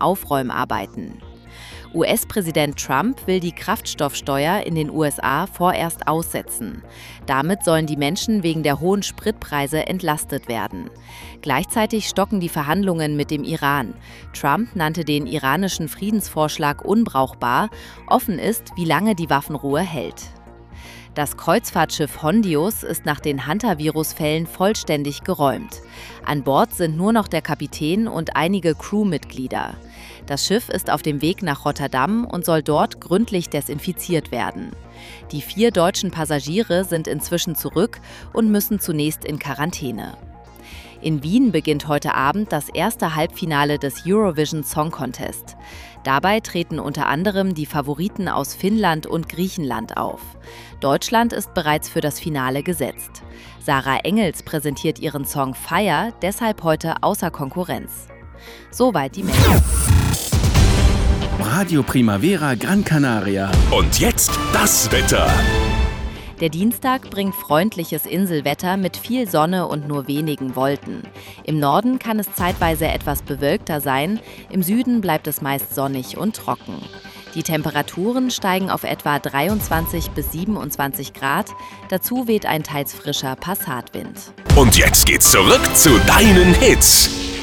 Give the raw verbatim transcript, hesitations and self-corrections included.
Aufräumarbeiten. U S-Präsident Trump will die Kraftstoffsteuer in den U S A vorerst aussetzen. Damit sollen die Menschen wegen der hohen Spritpreise entlastet werden. Gleichzeitig stocken die Verhandlungen mit dem Iran. Trump nannte den iranischen Friedensvorschlag unbrauchbar. Offen ist, wie lange die Waffenruhe hält. Das Kreuzfahrtschiff Hondius ist nach den Hantavirus-Fällen vollständig geräumt. An Bord sind nur noch der Kapitän und einige Crewmitglieder. Das Schiff ist auf dem Weg nach Rotterdam und soll dort gründlich desinfiziert werden. Die vier deutschen Passagiere sind inzwischen zurück und müssen zunächst in Quarantäne. In Wien beginnt heute Abend das erste Halbfinale des Eurovision Song Contest. Dabei treten unter anderem die Favoriten aus Finnland und Griechenland auf. Deutschland ist bereits für das Finale gesetzt. Sarah Engels präsentiert ihren Song Fire deshalb heute außer Konkurrenz. Soweit die Meldung. Radio Primavera Gran Canaria. Und jetzt das Wetter. Der Dienstag bringt freundliches Inselwetter mit viel Sonne und nur wenigen Wolken. Im Norden kann es zeitweise etwas bewölkter sein, im Süden bleibt es meist sonnig und trocken. Die Temperaturen steigen auf etwa dreiundzwanzig bis siebenundzwanzig Grad, dazu weht ein teils frischer Passatwind. Und jetzt geht's zurück zu deinen Hits.